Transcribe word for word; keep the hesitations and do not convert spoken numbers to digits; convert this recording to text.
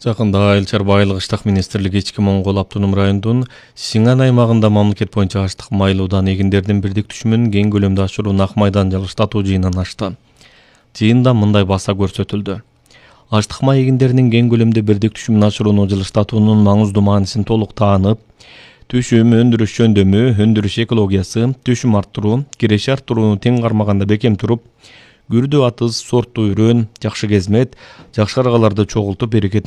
Жакында Айыл чарба айылык ыштак министрлиги ички Моңгол автоном районунун Сиңан аймагында мамлекет боюнча аштык майлуудан эгиндердин бирдик түшүмүн кең көлөмдө ашыруун ак майдан жылыштатуу жыйынын ачты. Жыйында мындай баса көрсөтүлдү. Аштык май эгиндеринин кең көлөмдө бирдик түшүмүн ашырууну жылыштатуунун маңыздуу маанисин толук таанып, түшүм өндүрүш жөндөмү, өндүрүш экологиясы, түшүм арттыруу, киреше арттырууну тең кармаганда бекем туруп, күрдүү атыз, сорттуу үрөн, жакшы кезмет, жакшы аргаларды чогултуп берекет